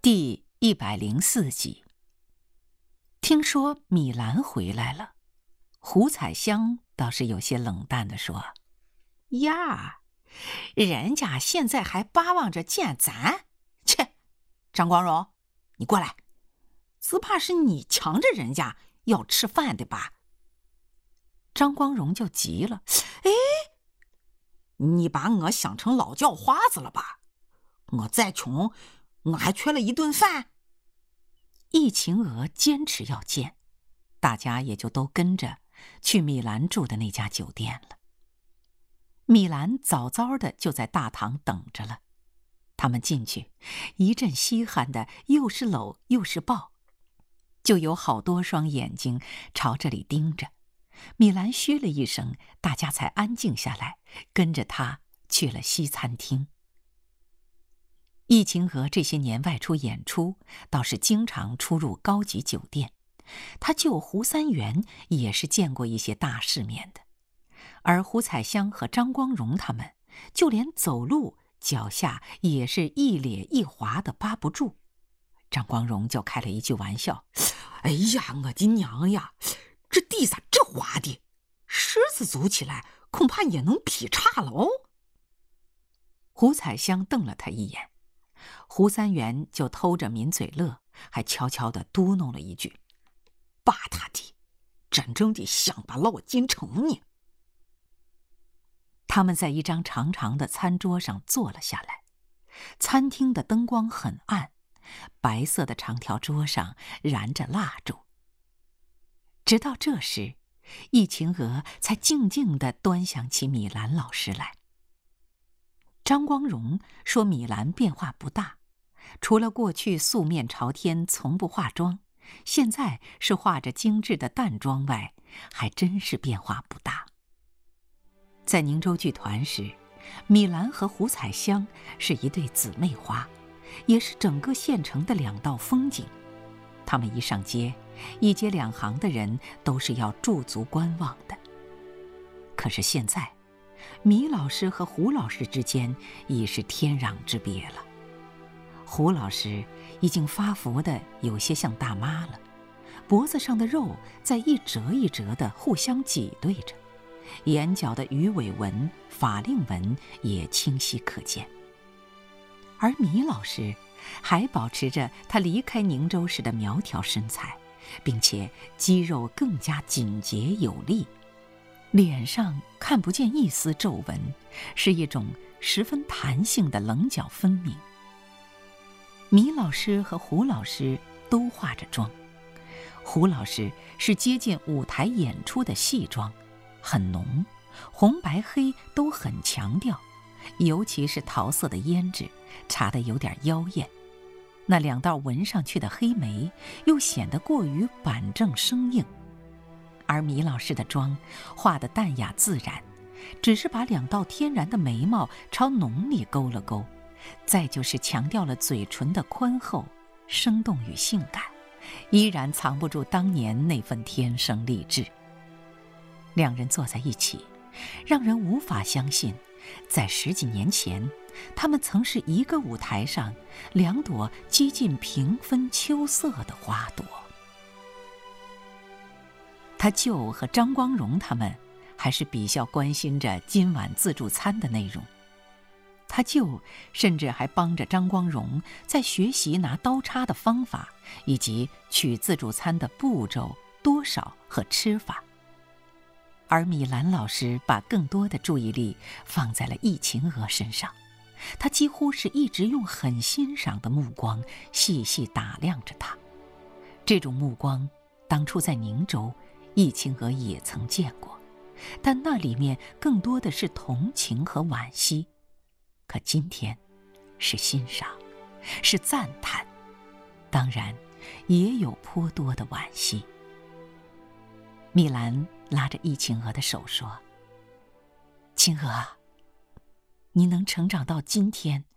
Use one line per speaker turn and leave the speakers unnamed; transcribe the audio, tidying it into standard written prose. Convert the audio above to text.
第104集。听说米兰回来了，胡彩香倒是有些冷淡地说：“
呀，人家现在还巴望着见咱，切！张光荣，你过来，只怕是你抢着人家要吃饭的吧？”
张光荣就急了：“
哎，你把我想成老叫花子了吧？我再穷，我还缺了一顿饭。”
易晴娥坚持要见，大家也就都跟着去米兰住的那家酒店了。米兰早早的就在大堂等着了。他们进去，一阵稀罕的又是搂又是抱，就有好多双眼睛朝这里盯着。米兰嘘了一声，大家才安静下来，跟着他去了西餐厅。易晴娥这些年外出演出，倒是经常出入高级酒店。他舅胡三元也是见过一些大世面的，而胡彩香和张光荣他们，就连走路脚下也是一咧一滑的扒不住。张光荣就开了一句玩笑：“
哎呀，我的娘呀，这地咋这滑的？石子走起来恐怕也能劈叉了哦。”
胡彩香瞪了他一眼，胡三元就偷着抿嘴乐，还悄悄地嘟哝了一句：“
爸他的，真正的乡巴佬进城呢。”
他们在一张长长的餐桌上坐了下来，餐厅的灯光很暗，白色的长条桌上燃着蜡烛。直到这时，易晴娥才静静地端详起米兰老师来。张光荣说米兰变化不大，除了过去素面朝天从不化妆，现在是化着精致的淡妆外，还真是变化不大。在宁州剧团时，米兰和胡彩香是一对姊妹花，也是整个县城的两道风景。他们一上街，一街两行的人都是要驻足观望的。可是现在，米老师和胡老师之间已是天壤之别了。胡老师已经发福的有些像大妈了，脖子上的肉在一折一折的互相挤兑着，眼角的鱼尾纹、法令纹也清晰可见。而米老师还保持着他离开宁州时的苗条身材，并且肌肉更加紧结有力，脸上看不见一丝皱纹，是一种十分弹性的棱角分明。米老师和胡老师都化着妆，胡老师是接近舞台演出的戏妆，很浓，红白黑都很强调，尤其是桃色的胭脂擦得有点妖艳，那两道纹上去的黑眉又显得过于板正生硬。而米老师的妆画得淡雅自然，只是把两道天然的眉毛朝浓里勾了勾，再就是强调了嘴唇的宽厚、生动与性感，依然藏不住当年那份天生丽质。两人坐在一起，让人无法相信，在10几年前，他们曾是一个舞台上两朵几近平分秋色的花朵。他舅和张光荣他们还是比较关心着今晚自助餐的内容，他舅甚至还帮着张光荣在学习拿刀叉的方法，以及取自助餐的步骤、多少和吃法。而米兰老师把更多的注意力放在了易晴娥身上，他几乎是一直用很欣赏的目光细细打量着她。这种目光当初在宁州，易晴娥也曾见过，但那里面更多的是同情和惋惜。可今天是欣赏，是赞叹，当然也有颇多的惋惜。米兰拉着易晴娥的手说：“晴娥，你能成长到今天，